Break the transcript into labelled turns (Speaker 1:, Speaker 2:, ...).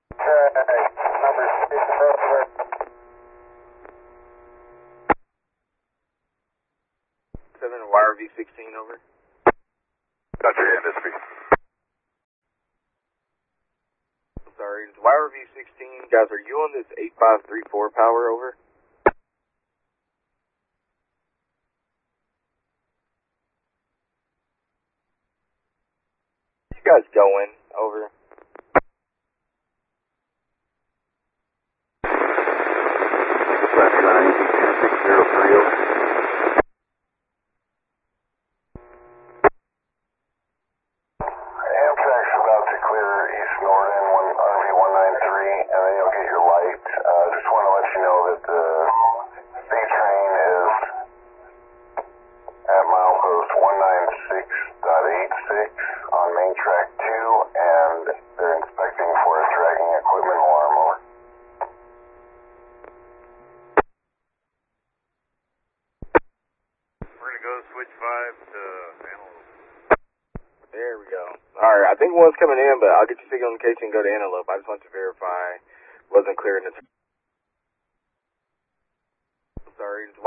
Speaker 1: Number 6 over.
Speaker 2: 7 wire V16 over.
Speaker 3: Got your industry.
Speaker 2: Sorry, it's wire V16. Guys, are you on this 8534 power over? You guys going over?
Speaker 3: Sunshine, 26030.
Speaker 1: Amtrak's about to clear East Norden, RV-193, and then you'll get your light. Just want to let you know that the C train is at milepost 196.86 on main track 2, and they're inspecting for a dragging equipment alarm. Over.
Speaker 3: We're going to go switch 5 to Antelope.
Speaker 2: There we go. Alright, I think one's coming in, but I'll get your signal in case you can go to Antelope. I just want to verify wasn't clearing the... Sorry,